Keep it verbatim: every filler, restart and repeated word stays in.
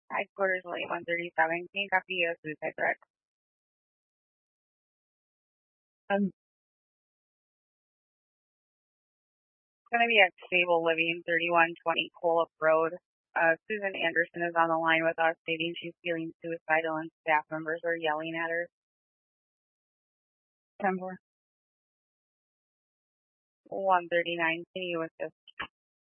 Headquarters Elite one thirty-seven. Can you copy a suicide threat? Um, it's going to be at Stable Living, thirty-one twenty Coleup Road. Uh, Susan Anderson is on the line with us, stating she's feeling suicidal and staff members are yelling at her. ten four. one thirty-nine. Can you assist?